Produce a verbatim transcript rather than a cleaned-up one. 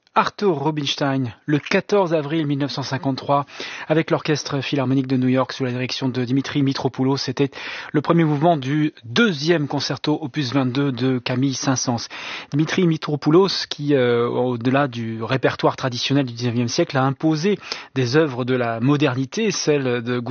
Arthur Rubinstein, le quatorze avril mille neuf cent cinquante-trois, avec l'Orchestre Philharmonique de New York sous la direction de Dimitri Mitropoulos. C'était le premier mouvement du deuxième concerto opus vingt-deux de Camille Saint-Saëns. Dimitri Mitropoulos, qui, euh, au-delà du répertoire traditionnel du dix-neuvième siècle, a imposé des œuvres de la modernité, celles de